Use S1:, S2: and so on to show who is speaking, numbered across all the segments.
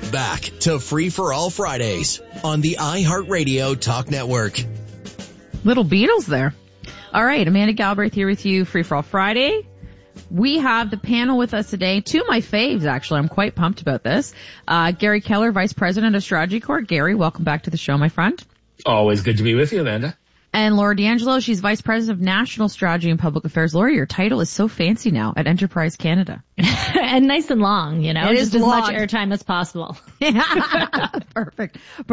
S1: Back to Free for All Fridays on the iHeartRadio Talk Network.
S2: Little Beatles there. All right, Amanda Galbraith here with you, Free for All Friday. We have the panel with us today. Two of my faves, actually. I'm quite pumped about this. Gary Keller, Vice President of Strategy Corps. Gary, welcome back to the show, my friend.
S3: Always good to be with you, Amanda.
S2: And Laura D'Angelo, she's Vice President of National Strategy and Public Affairs. Laura, your title is so fancy now at Enterprise Canada.
S4: And nice and long, you know, just as much airtime as possible.
S2: Perfect.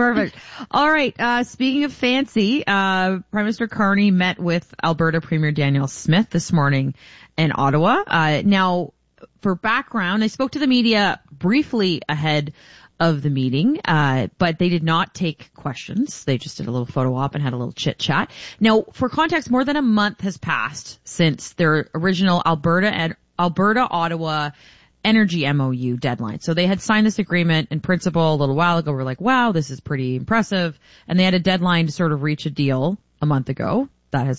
S2: All right, speaking of fancy, Prime Minister Carney met with Alberta Premier Danielle Smith this morning in Ottawa. Now, for background, I spoke to the media briefly ahead of the meeting, but they did not take questions. They just did a little photo op and had a little chit chat. Now, for context, more than a month has passed since their original Alberta-Ottawa energy MOU deadline. So they had signed this agreement in principle a little while ago. We're like, wow, this is pretty impressive. And they had a deadline to sort of reach a deal a month ago.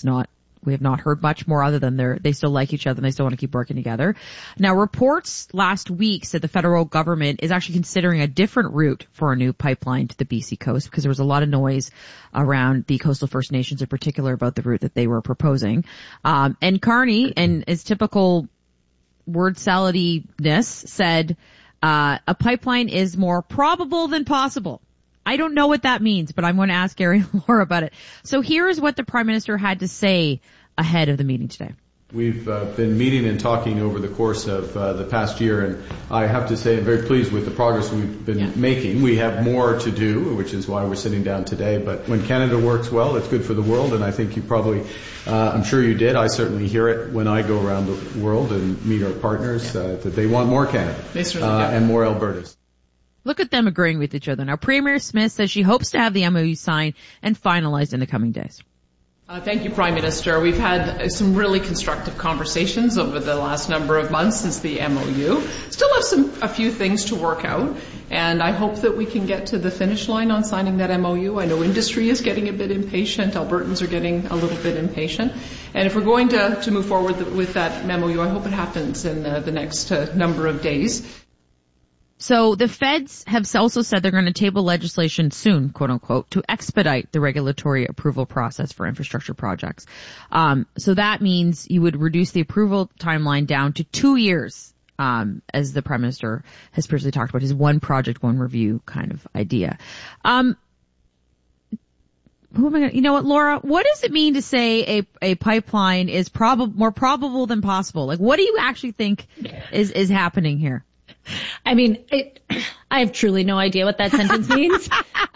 S2: We have not heard much more other than they still like each other and they still want to keep working together. Now, reports last week said the federal government is actually considering a different route for a new pipeline to the BC coast because there was a lot of noise around the coastal First Nations in particular about the route that they were proposing. And Carney, in his typical word salad-ness, said a pipeline is more probable than possible. I don't know what that means, but I'm going to ask Gary and Laura about it. So here's what the Prime Minister had to say ahead of the meeting today.
S5: We've been meeting and talking over the course of the past year, and I have to say I'm very pleased with the progress we've been making. We have more to do, which is why we're sitting down today. But when Canada works well, it's good for the world, and I think you probably, I'm sure you did, I certainly hear it when I go around the world and meet our partners, that they want more Canada and more Albertas.
S2: Look at them agreeing with each other. Now, Premier Smith says she hopes to have the MOU signed and finalized in the coming days.
S6: Thank you, Prime Minister. We've had some really constructive conversations over the last number of months since the MOU. Still have a few things to work out, and I hope that we can get to the finish line on signing that MOU. I know industry is getting a bit impatient. Albertans are getting a little bit impatient. And if we're going to move forward with that MOU, I hope it happens in the next number of days.
S2: So the feds have also said they're going to table legislation soon, quote unquote, to expedite the regulatory approval process for infrastructure projects. So that means you would reduce the approval timeline down to 2 years, as the Prime Minister has previously talked about, his one project, one review kind of idea. You know what, Laura, what does it mean to say a pipeline is more probable than possible? Like, what do you actually think is happening here?
S4: I mean, I have truly no idea what that sentence means.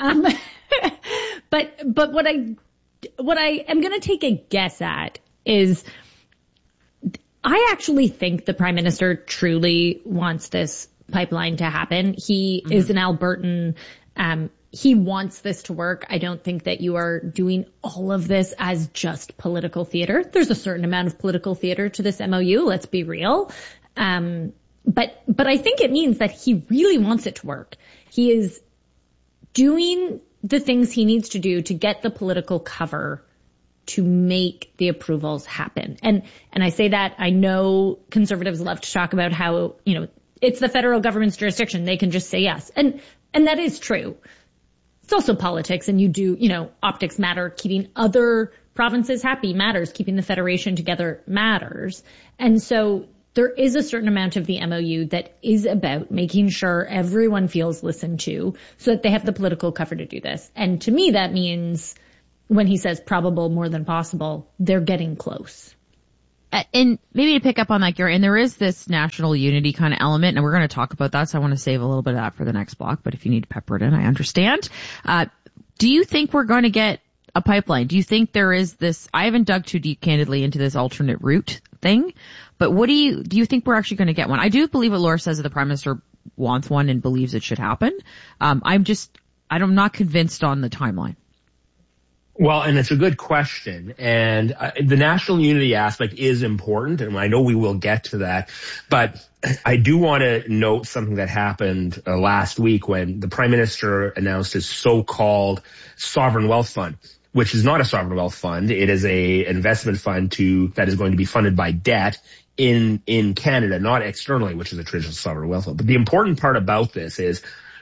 S4: But what I am going to take a guess at is I actually think the Prime Minister truly wants this pipeline to happen. He is an Albertan. He wants this to work. I don't think that you are doing all of this as just political theater. There's a certain amount of political theater to this MOU. Let's be real. But I think it means that he really wants it to work. He is doing the things he needs to do to get the political cover to make the approvals happen. And I say that, I know Conservatives love to talk about how, you know, it's the federal government's jurisdiction. They can just say yes. And that is true. It's also politics, and you do, you know, optics matter. Keeping other provinces happy matters. Keeping the federation together matters. And so there is a certain amount of the MOU that is about making sure everyone feels listened to so that they have the political cover to do this. And to me, that means when he says probable more than possible, they're getting close.
S2: And maybe to pick up on that, Gary, and there is this national unity kind of element, and we're going to talk about that, so I want to save a little bit of that for the next block, but if you need to pepper it in, I understand. Do you think we're going to get a pipeline? Do you think there is this, I haven't dug too deep, candidly, into this alternate route thing, but what do you think we're actually going to get one? I do believe what Laura says that the Prime Minister wants one and believes it should happen. I'm not convinced on the timeline.
S3: Well, and it's a good question. And the national unity aspect is important, and I know we will get to that. But I do want to note something that happened last week when the Prime Minister announced his so-called sovereign wealth fund, which is not a sovereign wealth fund. It is a investment fund that is going to be funded by debt in Canada, not externally, which is a traditional sovereign wealth fund. But the important part about this is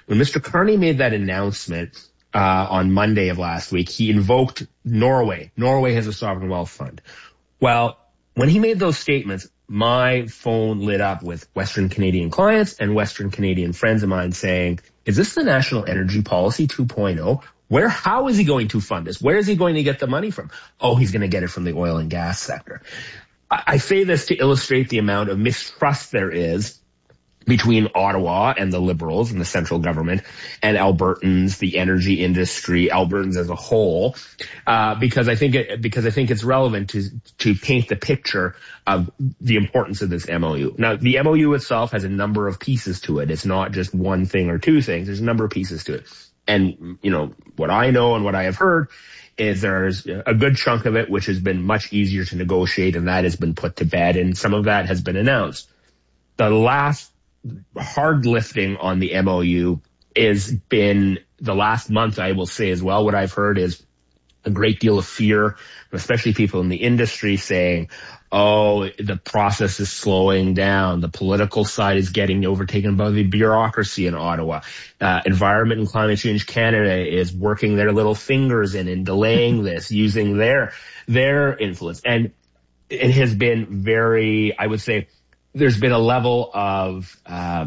S3: when Mr. Carney made that announcement on Monday of last week, he invoked Norway. Norway has a sovereign wealth fund. Well, when he made those statements, my phone lit up with Western Canadian clients and Western Canadian friends of mine saying, is this the National Energy Policy 2.0? How is he going to fund this? Where is he going to get the money from? Oh, he's going to get it from the oil and gas sector. I say this to illustrate the amount of mistrust there is between Ottawa and the Liberals and the central government and Albertans, the energy industry, Albertans as a whole, because I think it's relevant to paint the picture of the importance of this MOU. Now, the MOU itself has a number of pieces to it. It's not just one thing or two things. There's a number of pieces to it. And, what I know and what I have heard is there's a good chunk of it which has been much easier to negotiate, and that has been put to bed, and some of that has been announced. The last hard lifting on the MOU has been the last month, I will say as well. What I've heard is a great deal of fear, especially people in the industry saying, oh, the process is slowing down. The political side is getting overtaken by the bureaucracy in Ottawa. Environment and Climate Change Canada is working their little fingers in and delaying this, using their influence. And it has been very, I would say, there's been a level of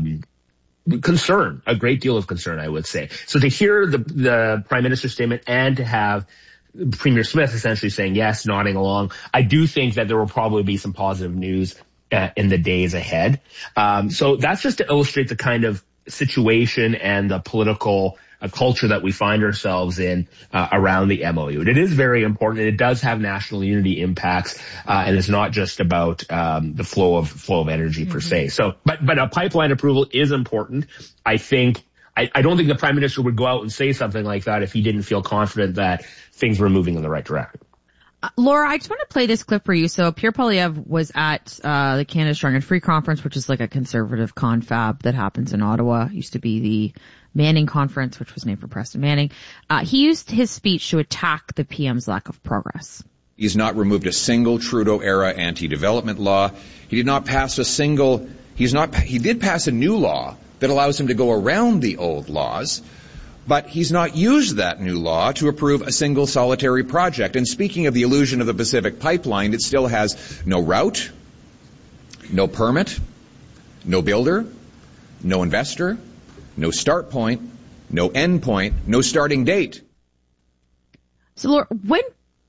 S3: concern, a great deal of concern, I would say. So to hear the Prime Minister's statement and to have Premier Smith essentially saying yes, nodding along, I do think that there will probably be some positive news in the days ahead. So that's just to illustrate the kind of situation and the political culture that we find ourselves in around the MOU. And it is very important. It does have national unity impacts, and it's not just about the flow of energy per se. So, but a pipeline approval is important. I don't think the Prime Minister would go out and say something like that if he didn't feel confident that things were moving in the right direction.
S2: Laura, I just want to play this clip for you. So Pierre Poilievre was at the Canada Strong and Free Conference, which is like a conservative confab that happens in Ottawa. It used to be the Manning Conference, which was named for Preston Manning. He used his speech to attack the PM's lack of progress.
S7: He's not removed a single Trudeau-era anti-development law. He did not pass he did pass a new law that allows him to go around the old laws, but he's not used that new law to approve a single solitary project. And speaking of the illusion of the Pacific Pipeline, it still has no route, no permit, no builder, no investor, no start point, no end point, no starting date.
S2: So, Laura, when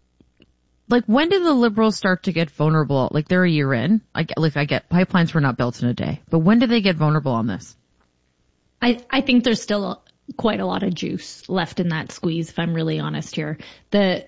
S2: did the Liberals start to get vulnerable? Like, they're a year in. I get pipelines were not built in a day, but when did they get vulnerable on this?
S4: I think there's still quite a lot of juice left in that squeeze, if I'm really honest here. The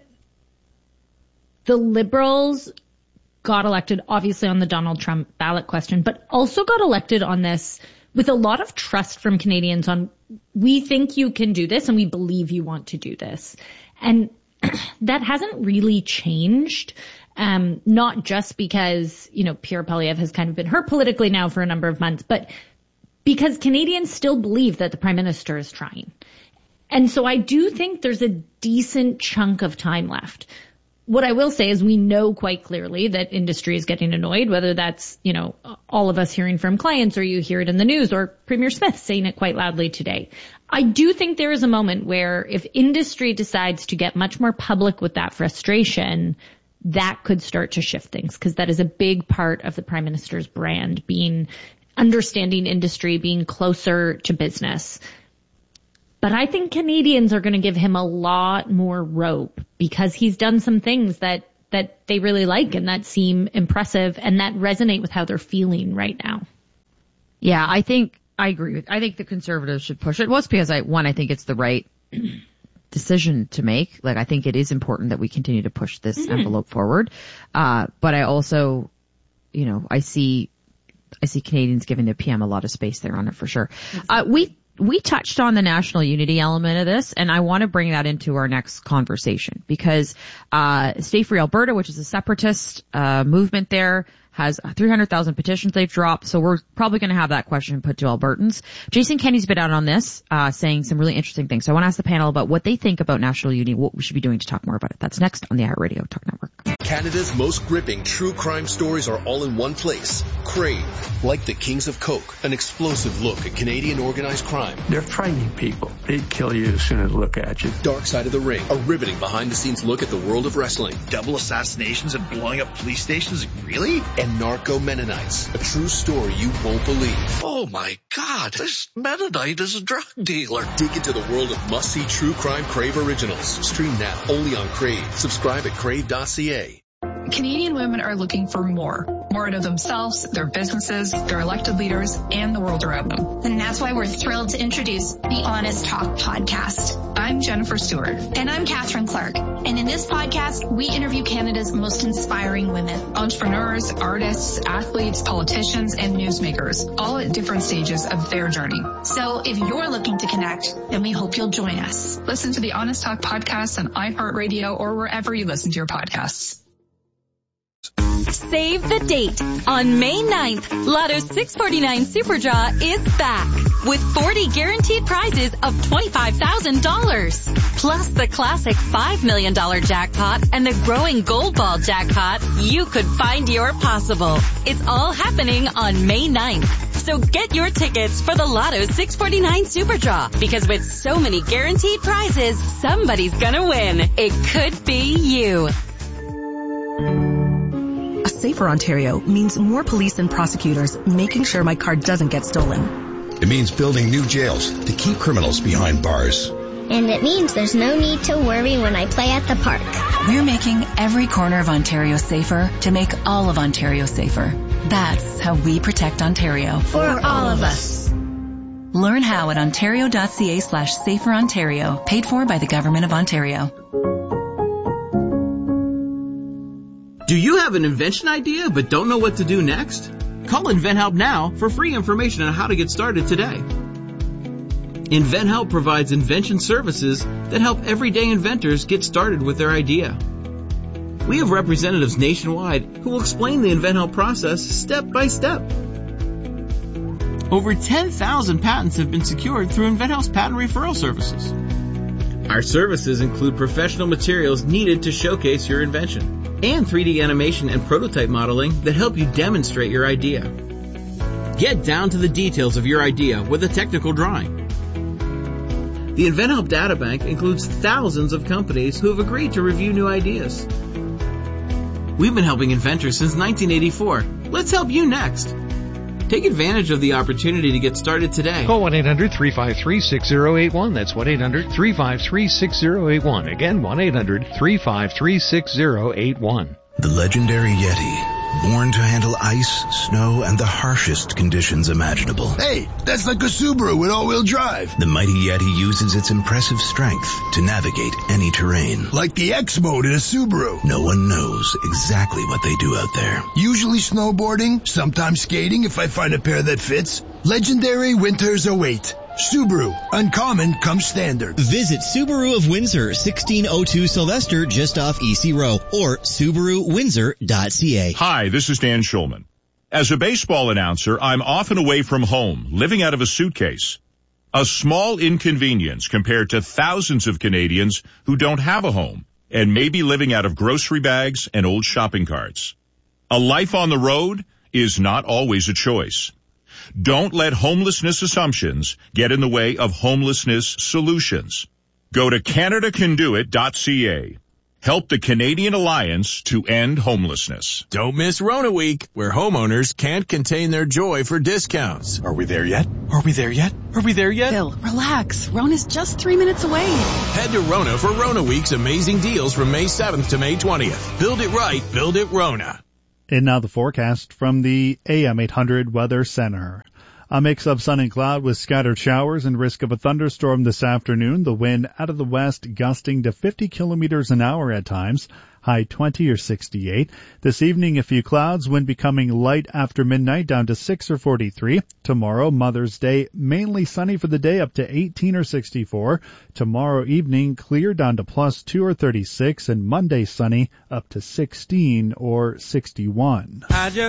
S4: Liberals got elected, obviously, on the Donald Trump ballot question, but also got elected on this with a lot of trust from Canadians on, we think you can do this and we believe you want to do this. And that hasn't really changed. Not just because, Pierre Poilievre has kind of been hurt politically now for a number of months, but because Canadians still believe that the Prime Minister is trying. And so I do think there's a decent chunk of time left. What I will say is we know quite clearly that industry is getting annoyed, whether that's, all of us hearing from clients or you hear it in the news or Premier Smith saying it quite loudly today. I do think there is a moment where if industry decides to get much more public with that frustration, that could start to shift things, because that is a big part of the Prime Minister's brand, understanding industry, being closer to business. But I think Canadians are going to give him a lot more rope because he's done some things that they really like and that seem impressive and that resonate with how they're feeling right now.
S2: Yeah, I agree I think the Conservatives should push it. Well, it's because I think it's the right decision to make. Like, I think it is important that we continue to push this envelope forward. But I also, I see Canadians giving the PM a lot of space there on it for sure. We touched on the national unity element of this, and I want to bring that into our next conversation because Stay Free Alberta, which is a separatist movement there, has 300,000 petitions they've dropped. So we're probably going to have that question put to Albertans. Jason Kenney's been out on this, saying some really interesting things. So I want to ask the panel about what they think about national unity, what we should be doing to talk more about it. That's next on the iHeartRadio Talk Network.
S8: Canada's most gripping true crime stories are all in one place. Crave. Like the Kings of Coke, an explosive look at Canadian organized crime.
S9: They're frightening people. They'd kill you as soon as they look at you.
S8: Dark Side of the Ring, a riveting behind-the-scenes look at the world of wrestling.
S10: Double assassinations and blowing up police stations? Really?
S8: And Narco Mennonites, a true story you won't believe.
S10: Oh my God, this Mennonite is a drug dealer.
S8: Dig into the world of must-see true crime Crave originals. Stream now, only on Crave. Subscribe at crave.ca.
S11: Canadian women are looking for more out of themselves, their businesses, their elected leaders, and the world around them.
S12: And that's why we're thrilled to introduce the Honest Talk podcast.
S11: I'm Jennifer Stewart.
S12: And I'm Catherine Clark. And in this podcast, we interview Canada's most inspiring women.
S11: Entrepreneurs, artists, athletes, politicians, and newsmakers, all at different stages of their journey.
S12: So if you're looking to connect, then we hope you'll join us.
S11: Listen to the Honest Talk podcast on iHeartRadio or wherever you listen to your podcasts.
S13: Save the date. On May 9th, Lotto 649 Super Draw is back with 40 guaranteed prizes of $25,000. Plus the classic $5 million jackpot and the growing Gold Ball jackpot. You could find your possible. It's all happening on May 9th. So get your tickets for the Lotto 649 Super Draw, because with so many guaranteed prizes, somebody's gonna win. It could be you.
S14: A safer Ontario means more police and prosecutors making sure my car doesn't get stolen.
S15: It means building new jails to keep criminals behind bars.
S16: And it means there's no need to worry when I play at the park.
S14: We're making every corner of Ontario safer to make all of Ontario safer. That's how we protect Ontario.
S16: For all of us.
S14: Learn how at ontario.ca/saferontario. Paid for by the Government of Ontario.
S17: Do you have an invention idea but don't know what to do next? Call InventHelp now for free information on how to get started today. InventHelp provides invention services that help everyday inventors get started with their idea. We have representatives nationwide who will explain the InventHelp process step by step. Over 10,000 patents have been secured through InventHelp's patent referral services. Our services include professional materials needed to showcase your invention, and 3D animation and prototype modeling that help you demonstrate your idea. Get down to the details of your idea with a technical drawing. The InventHelp Databank includes thousands of companies who have agreed to review new ideas. We've been helping inventors since 1984. Let's help you next. Take advantage of the opportunity to get started today.
S18: Call 1-800-353-6081. That's 1-800-353-6081. Again, 1-800-353-6081.
S19: The legendary Yeti. Born to handle ice, snow, and the harshest conditions imaginable.
S20: Hey, that's like a Subaru with all-wheel drive.
S19: The mighty Yeti uses its impressive strength to navigate any terrain.
S20: Like the X-Mode in a Subaru.
S19: No one knows exactly what they do out there.
S20: Usually snowboarding, sometimes skating if I find a pair that fits. Legendary winters await. Subaru. Uncommon comes standard.
S1: Visit Subaru of Windsor, 1602 Sylvester, just off EC Row, or SubaruWindsor.ca.
S21: Hi, this is Dan Schulman. As a baseball announcer, I'm often away from home, living out of a suitcase. A small inconvenience compared to thousands of Canadians who don't have a home and may be living out of grocery bags and old shopping carts. A life on the road is not always a choice. Don't let homelessness assumptions get in the way of homelessness solutions. Go to CanadaCanDoIt.ca. Help the Canadian Alliance to end homelessness.
S22: Don't miss Rona Week, where homeowners can't contain their joy for discounts.
S15: Are we there yet? Are we there yet? Are we there yet?
S14: Bill, relax. Rona's just 3 minutes away.
S22: Head to Rona for Rona Week's amazing deals from May 7th to May 20th. Build it right, build it Rona.
S23: And now the forecast from the AM 800 Weather Center. A mix of sun and cloud with scattered showers and risk of a thunderstorm this afternoon. The wind out of the west gusting to 50 kilometers an hour at times. High 20 or 68. This evening, a few clouds, wind becoming light after midnight down to 6 or 43. Tomorrow, Mother's Day, mainly sunny for the day up to 18 or 64. Tomorrow evening, clear down to +2 or 36. And Monday, sunny up to 16 or 61.